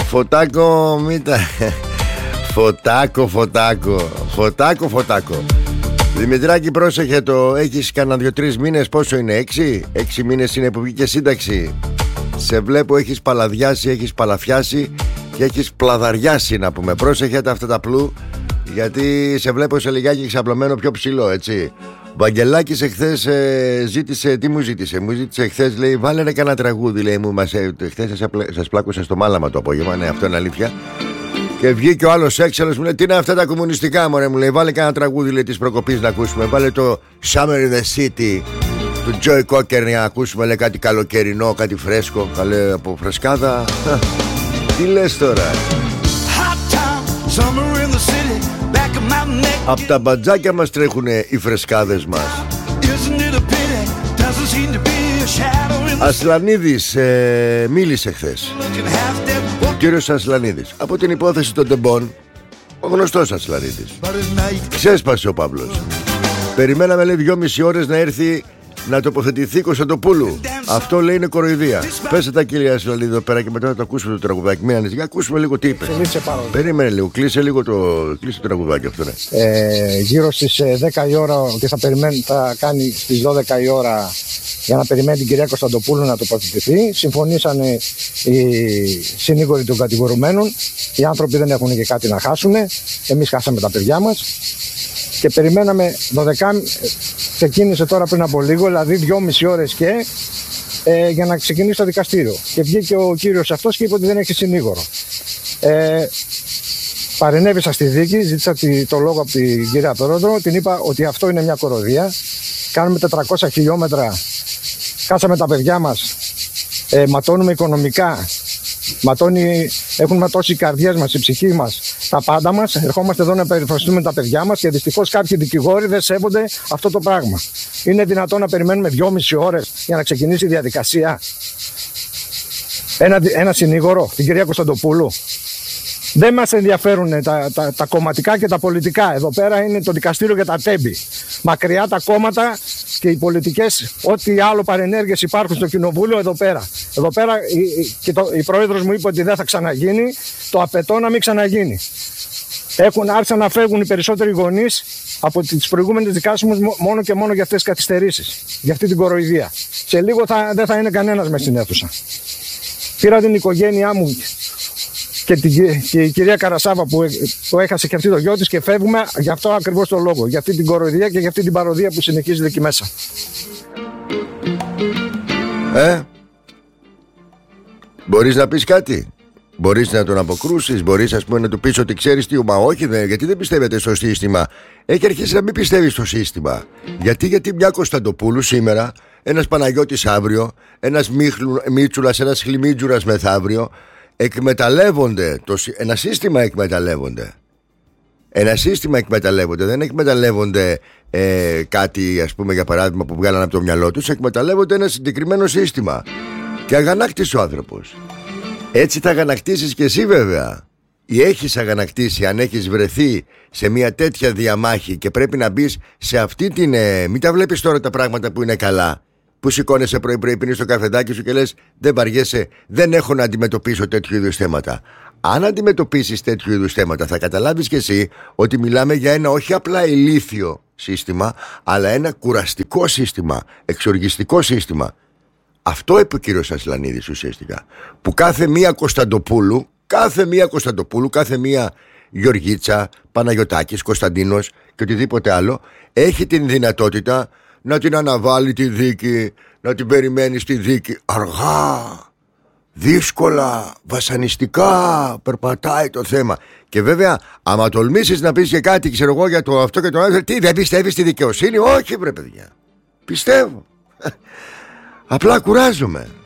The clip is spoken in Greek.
Φωτάκο, μήτα. Φωτάκο. Δημητράκη, πρόσεχε το. Έχεις κανένα 2-3 μήνες. Πόσο είναι, 6 μήνες είναι που βγήκε σύνταξη. Σε βλέπω, έχεις παλαδιάσει, έχεις παλαφιάσει και έχεις πλαδαριάσει, να πούμε. Πρόσεχε τα αυτά τα πλού, γιατί σε βλέπω σε λιγάκι ξαπλωμένο πιο ψηλό, έτσι. Βαγγελάκης εχθές ζήτησε, τι μου ζήτησε? Μου ζήτησε εχθές, λέει, βάλε ρε κανένα τραγούδι, λέει, μου. Εχθές σας πλάκωσα στο μάλαμα το απόγευμα, ναι, αυτό είναι αλήθεια. Και βγήκε ο άλλος έξαλλος, μου λέει, τι είναι αυτά τα κομμουνιστικά, μωρέ, μου λέει, βάλε κανένα τραγούδι, λέει, της προκοπής να ακούσουμε. Βάλε το Summer in the City του Joey Cocker να ακούσουμε, λέει, κάτι καλοκαιρινό, κάτι φρέσκο. Καλέ, από φρεσκάδα. Τι λες τώρα? Απ' τα μπατζάκια μας τρέχουνε οι φρεσκάδες μας. Ασλανίδης μίλησε χθες. Ο κύριος Ασλανίδης, από την υπόθεση των τεμπών. Ο γνωστός Ασλανίδης. Ξέσπασε ο Παύλος. Περιμέναμε, λέει, 2,5 ώρες να έρθει να τοποθετηθεί Κωνσταντοπούλου. Αυτό, λέει, είναι κοροϊδία. Πέσε τα, κύριε Ασλανίδη, εδώ πέρα και μετά να το ακούσουμε το τραγουδάκι. Μην ανησυχείς, ακούσουμε λίγο τι είπε. Περίμενε λίγο, κλείσε λίγο το τραγουδάκι αυτό, ναι. Γύρω στις 10 η ώρα, και θα κάνει στις 12 η ώρα για να περιμένει την κυρία Κωνσταντοπούλου να τοποθετηθεί. Συμφωνήσανε οι συνήγοροι των κατηγορουμένων. Οι άνθρωποι δεν έχουν και κάτι να χάσουν. Εμείς χάσαμε τα παιδιά μας. Και περιμέναμε 12. Ξεκίνησε τώρα πριν από λίγο, δηλαδή 2,5 ώρες για να ξεκινήσει το δικαστήριο. Και βγήκε ο κύριος αυτός και είπε ότι δεν έχει συνήγορο. Παρενέβησα στη δίκη, ζήτησα το λόγο από την κυρία Πρόεδρο, την είπα ότι αυτό είναι μια κοροδία. Κάνουμε 400 χιλιόμετρα, κάτσαμε τα παιδιά μας, ματώνουμε οικονομικά, έχουν ματώσει οι καρδιές μας, η ψυχή μας, τα πάντα μας. Ερχόμαστε εδώ να περιφραστούμε τα παιδιά μας και δυστυχώς κάποιοι δικηγόροι δεν σέβονται αυτό το πράγμα. Είναι δυνατόν να περιμένουμε 2,5 ώρες για να ξεκινήσει η διαδικασία? Ένα συνήγορο, την κυρία Κωνσταντοπούλου. Δεν μας ενδιαφέρουν τα κομματικά και τα πολιτικά. Εδώ πέρα είναι το δικαστήριο για τα τέμπη. Μακριά τα κόμματα και οι πολιτικές, ό,τι άλλο παρενέργειες υπάρχουν στο κοινοβούλιο, εδώ πέρα. Εδώ πέρα η πρόεδρος μου είπε ότι δεν θα ξαναγίνει. Το απαιτώ να μην ξαναγίνει. Άρχισαν να φεύγουν οι περισσότεροι γονείς από τις προηγούμενες δικάσεις μου μόνο και μόνο για αυτές τις καθυστερήσεις. Για αυτή την κοροϊδία. Σε λίγο δεν θα είναι κανένας μες στην αίθουσα. Πήρα την οικογένειά μου και η κυρία Καρασάβα που έχασε και αυτή το γιο της και φεύγουμε για αυτό ακριβώς το λόγο. Για αυτή την κοροϊδία και για αυτή την παροδία που συνεχίζεται εκεί μέσα. Μπορείς να πεις κάτι? Μπορείς να τον αποκρούσεις? Μπορείς, ας πούμε, να του πεις ότι ξέρεις τι? Μα όχι, γιατί δεν πιστεύετε στο σύστημα? Έχει αρχίσει να μην πιστεύει στο σύστημα. Γιατί μια Κωνσταντοπούλου σήμερα, ένας Παναγιώτης αύριο, ένας Μίτσουλας, ένας Χλιμίτζουρας μεθαύριο, εκμεταλλεύονται ένα σύστημα. Ένα σύστημα εκμεταλλεύονται. Δεν εκμεταλλεύονται κάτι, ας πούμε, για παράδειγμα, που βγάλανε από το μυαλό τους. Εκμεταλλεύονται ένα συγκεκριμένο σύστημα. Και αγανάκτησε ο άνθρωπος. Έτσι θα αγανακτήσεις και εσύ, βέβαια. Ή έχεις αγανακτήσει αν έχεις βρεθεί σε μια τέτοια διαμάχη και πρέπει να μπεις σε αυτή την. Μην τα βλέπεις τώρα τα πράγματα που είναι καλά, που σηκώνεσαι πρωί-πρωί, πίνεις το καφεδάκι σου και λες δεν βαριέσαι, δεν έχω να αντιμετωπίσω τέτοιου είδους θέματα. Αν αντιμετωπίσεις τέτοιου είδους θέματα, θα καταλάβεις κι εσύ ότι μιλάμε για ένα όχι απλά ηλίθιο σύστημα, αλλά ένα κουραστικό σύστημα, εξοργιστικό σύστημα. Αυτό είπε ο κύριος Ασλανίδης ουσιαστικά. Που κάθε μία Κωνσταντοπούλου, κάθε μία Γεωργίτσα, Παναγιωτάκης, Κωνσταντίνος και οτιδήποτε άλλο, έχει την δυνατότητα να την αναβάλει τη δίκη, να την περιμένει στη δίκη. Αργά, δύσκολα, βασανιστικά περπατάει το θέμα. Και βέβαια, άμα τολμήσεις να πεις και κάτι, ξέρω εγώ, για το αυτό και το άλλο, τι, δεν πιστεύεις στη δικαιοσύνη? Όχι, βρε παιδιά, πιστεύω. Απλά κουράζομαι.